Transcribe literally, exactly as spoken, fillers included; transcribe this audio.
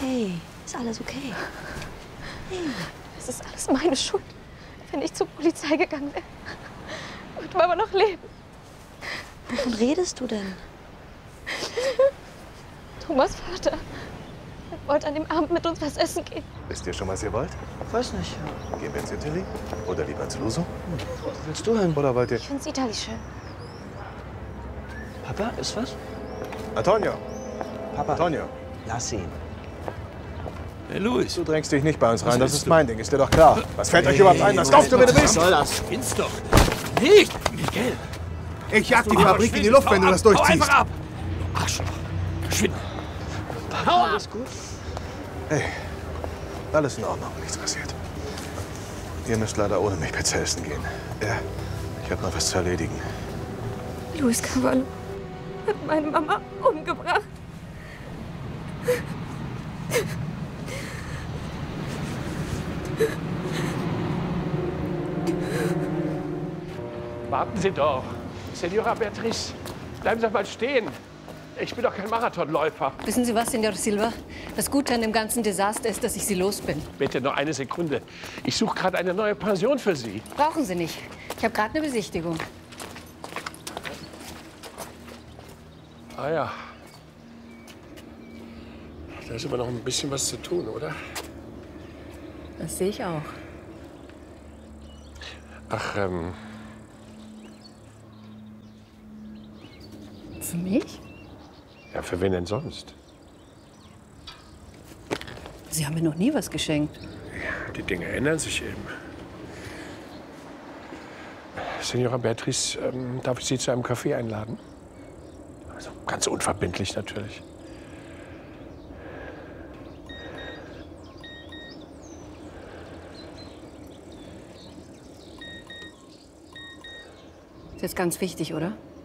okay. Ist alles okay. Hey. Es ist alles meine Schuld. Wenn ich zur Polizei gegangen wäre, würde man aber noch leben. Wovon redest du denn? Thomas Vater. Er wollte an dem Abend mit uns was essen gehen. Wisst ihr schon, was ihr wollt? Weiß nicht. Gehen wir ins Italy? Oder lieber ins Luso? Wo willst du hin? Oder wollt ihr... Ich finde Italien schön. Papa, ist was? Antonio! Papa. Antonio! Lass ihn. Hey, Luis. Du drängst dich nicht bei uns Was rein, das willst ist du? mein Ding, ist dir doch klar. Was fällt euch Hey, überhaupt ein? Was kaufst du, wenn du was willst? soll das? Ins doch. Nicht, Miguel. Ich jag die Hau Fabrik in die Luft, wenn du das Hau durchziehst. einfach ab. Du Arschloch. Verschwinde. Hau ab. Alles gut? Hey, alles in Ordnung, nichts passiert. Ihr müsst leider ohne mich Pizza essen gehen. Ja, ich habe noch was zu erledigen. Luis Cavallo hat meine Mama umgebracht. Warten Sie doch. Senora Beatrice, bleiben Sie mal stehen. Ich bin doch kein Marathonläufer. Wissen Sie was, Senor Silva? Das Gute an dem ganzen Desaster ist, dass ich Sie los bin. Bitte nur eine Sekunde. Ich suche gerade eine neue Pension für Sie. Brauchen Sie nicht. Ich habe gerade eine Besichtigung. Ah ja. Da ist aber noch ein bisschen was zu tun, oder? Das sehe ich auch. Ach, ähm, Für mich? ja, für wen denn sonst? Sie haben mir noch nie was geschenkt. Die Dinge ändern sich eben. Senora Beatrice, ähm, darf ich Sie zu einem Café einladen? Also ganz unverbindlich natürlich. Ist jetzt ganz wichtig, oder?